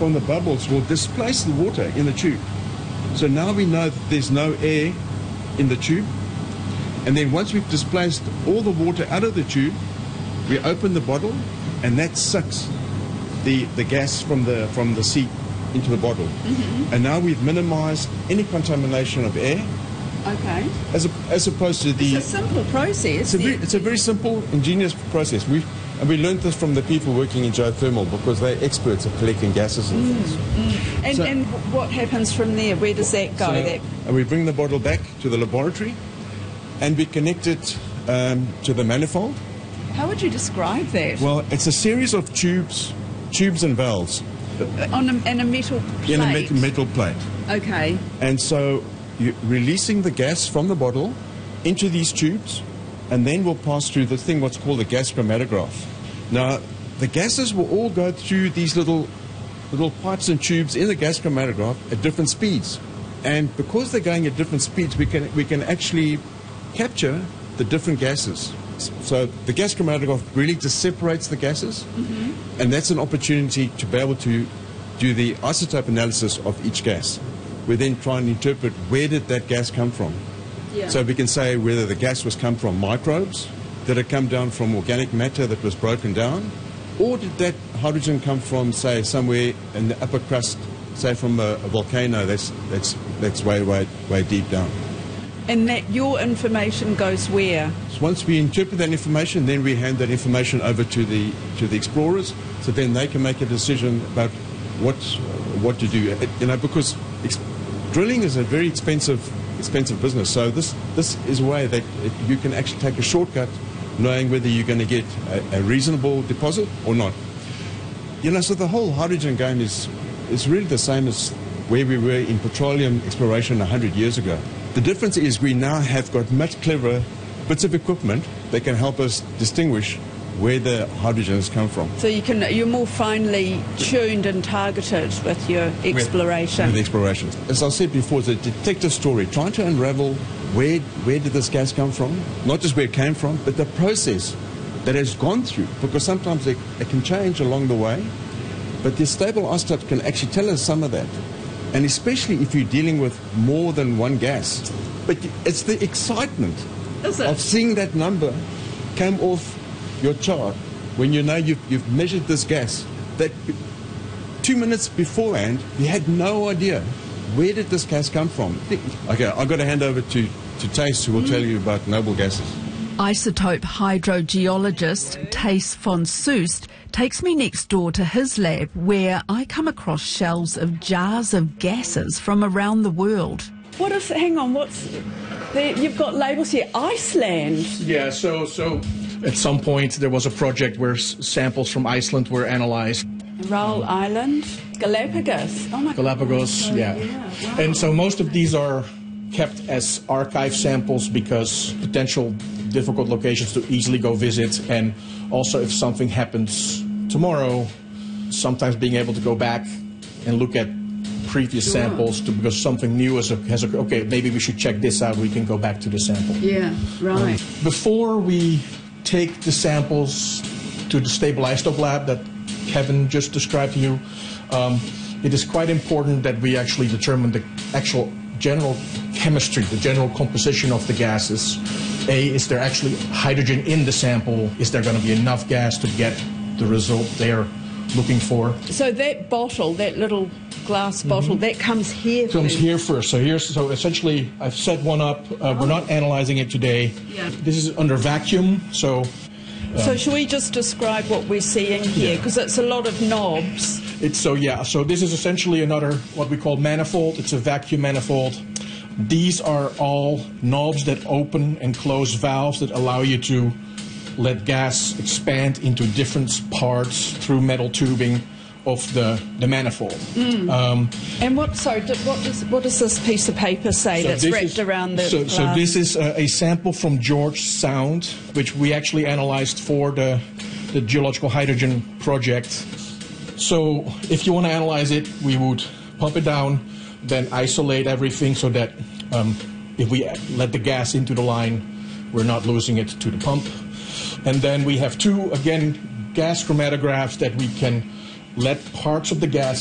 from the bubbles will displace the water in the tube. So now we know that there's no air in the tube. And then once we've displaced all the water out of the tube, we open the bottle, and that sucks the gas from the sea into the bottle. Mm-hmm. And now we've minimized any contamination of air. Okay. As opposed to the... It's a simple process. It's a very simple, ingenious process. We learned this from the people working in geothermal because they're experts at collecting gases and things. And what happens from there? Where does that go? And we bring the bottle back to the laboratory and we connect it to the manifold. How would you describe that? Well, it's a series of tubes and valves. And a metal plate? In a metal plate. Okay. And so you're releasing the gas from the bottle into these tubes, and then we'll pass through the thing what's called the gas chromatograph. Now, the gases will all go through these little pipes and tubes in the gas chromatograph at different speeds. And because they're going at different speeds, we can actually capture the different gases. So the gas chromatograph really just separates the gases, and that's an opportunity to be able to do the isotope analysis of each gas. We then try and interpret where did that gas come from. Yeah. So we can say whether the gas was come from microbes, did it come down from organic matter that was broken down, or did that hydrogen come from, say, somewhere in the upper crust, say from a volcano that's way deep down. And that your information goes where? So once we interpret that information, then we hand that information over to the explorers, so then they can make a decision about what to do. Because drilling is a very expensive business. So this is a way that you can actually take a shortcut, knowing whether you're going to get a reasonable deposit or not. So the whole hydrogen game is really the same as where we were in petroleum exploration 100 years ago. The difference is we now have got much cleverer bits of equipment that can help us distinguish where the hydrogen has come from. So you're more finely tuned and targeted with your exploration. With exploration. As I said before, it's a detective story, trying to unravel where did this gas come from, not just where it came from, but the process that has gone through, because sometimes it can change along the way, but the stable isotope can actually tell us some of that. And especially if you're dealing with more than one gas. But it's the excitement of seeing that number come off your chart when you know you've measured this gas, that 2 minutes beforehand you had no idea where did this gas come from. Okay, I've got to hand over to Thijs, who will tell you about noble gases. Isotope hydrogeologist Thijs van Soest takes me next door to his lab, where I come across shelves of jars of gases from around the world. You've got labels here, Iceland. Yeah, so at some point there was a project where samples from Iceland were analyzed. Raoul Island, Galapagos. Oh my Galapagos, God. yeah. Wow. And so most of these are kept as archive samples because potential difficult locations to easily go visit, and also if something happens tomorrow, sometimes being able to go back and look at previous samples because something new has okay, maybe we should check this out, we can go back to the sample. Yeah, right. Before we take the samples to the stable isotope lab that Kevin just described to you, it is quite important that we actually determine the actual general chemistry, the general composition of the gases. Is there actually hydrogen in the sample? Is there going to be enough gas to get the result they're looking for? So that bottle, that little glass bottle, that comes here first? Comes here first. So essentially, I've set one up. We're not analyzing it today. Yeah. This is under vacuum, so... So should we just describe what we're seeing here? Because it's a lot of knobs. So this is essentially another, what we call manifold. It's a vacuum manifold. These are all knobs that open and close valves that allow you to let gas expand into different parts through metal tubing of the manifold. And what does this piece of paper say that's wrapped around the glass? So this is a sample from George Sound, which we actually analyzed for the Geological Hydrogen Project. So if you want to analyze it, we would pump it down, then isolate everything so that if we let the gas into the line, we're not losing it to the pump. And then we have two, again, gas chromatographs that we can let parts of the gas